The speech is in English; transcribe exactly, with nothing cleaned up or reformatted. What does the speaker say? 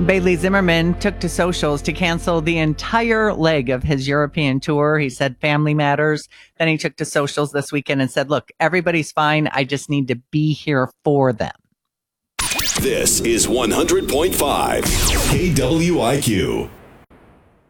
Bailey Zimmerman took to socials to cancel the entire leg of his European tour. He said family matters. Then he took to socials this weekend and said, look, everybody's fine. I just need to be here for them. This is one hundred point five K W I Q.